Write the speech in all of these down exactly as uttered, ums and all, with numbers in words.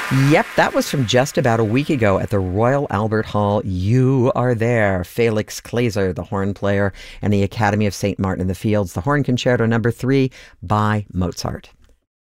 Yep, that was from just about a week ago at the Royal Albert Hall. You Are There. Felix Kleiser, the horn player, and the Academy of Saint Martin in the Fields, the Horn Concerto number three by Mozart.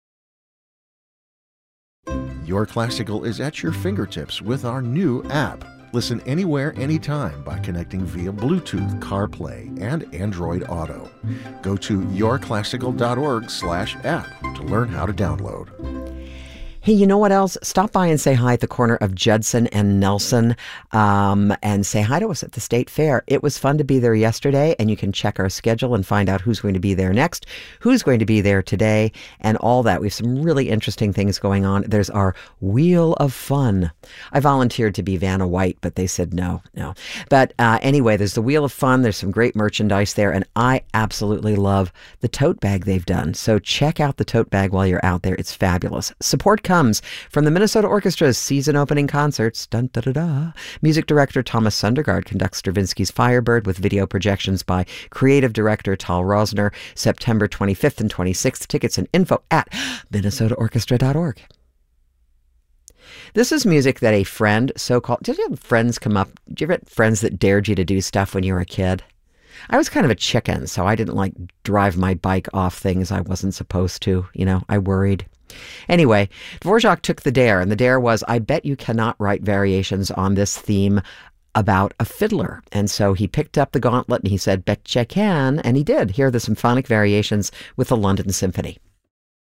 Your Classical is at your fingertips with our new app. Listen anywhere, anytime by connecting via Bluetooth, CarPlay, and Android Auto. Go to yourclassical.org slash app to learn how to download. Hey, you know what else? Stop by and say hi at the corner of Judson and Nelson, um, and say hi to us at the State Fair. It was fun to be there yesterday, and you can check our schedule and find out who's going to be there next, who's going to be there today, and all that. We have some really interesting things going on. There's our Wheel of Fun. I volunteered to be Vanna White, but they said no, no. But uh, anyway, there's the Wheel of Fun. There's some great merchandise there, and I absolutely love the tote bag they've done. So check out the tote bag while you're out there. It's fabulous. Support comes from the Minnesota Orchestra's season opening concerts. Dun, da, da, da. Music director Thomas Sundergaard conducts Stravinsky's Firebird with video projections by creative director Tal Rosner, September twenty-fifth and twenty-sixth. Tickets and info at minnesota orchestra dot org. This is music that a friend, so-called, did you have friends come up? Did you ever have friends that dared you to do stuff when you were a kid? I was kind of a chicken, so I didn't like drive my bike off things I wasn't supposed to. You know, I worried. Anyway, Dvorak took the dare, and the dare was, I bet you cannot write variations on this theme about a fiddler. And so he picked up the gauntlet and he said, bet you can. And he did. Here are the symphonic variations with the London Symphony.